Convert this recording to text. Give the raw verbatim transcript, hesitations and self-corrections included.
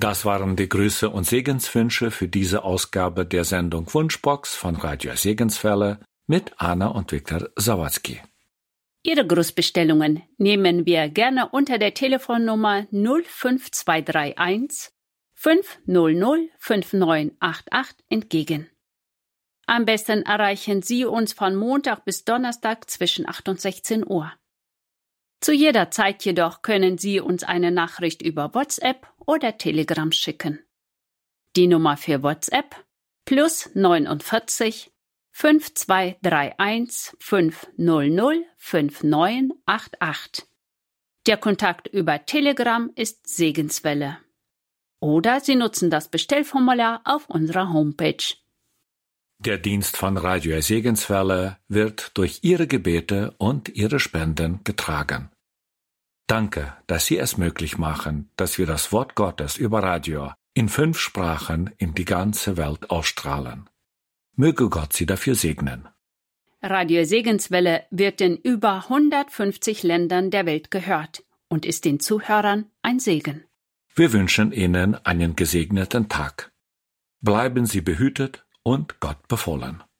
Das waren die Grüße und Segenswünsche für diese Ausgabe der Sendung Wunschbox von Radio Segenswelle mit Anna und Viktor Sawatzki. Ihre Grußbestellungen nehmen wir gerne unter der Telefonnummer null fünf zwei drei eins fünf null null fünf neun acht acht entgegen. Am besten erreichen Sie uns von Montag bis Donnerstag zwischen acht und sechzehn Uhr. Zu jeder Zeit jedoch können Sie uns eine Nachricht über WhatsApp oder Telegram schicken. Die Nummer für WhatsApp plus neunundvierzig fünf zwei drei eins fünf null null fünf neun acht acht. Der Kontakt über Telegram ist Segenswelle. Oder Sie nutzen das Bestellformular auf unserer Homepage. Der Dienst von Radio Segenswelle wird durch Ihre Gebete und Ihre Spenden getragen. Danke, dass Sie es möglich machen, dass wir das Wort Gottes über Radio in fünf Sprachen in die ganze Welt ausstrahlen. Möge Gott Sie dafür segnen. Radio Segenswelle wird in über hundertfünfzig Ländern der Welt gehört und ist den Zuhörern ein Segen. Wir wünschen Ihnen einen gesegneten Tag. Bleiben Sie behütet und Gott befohlen.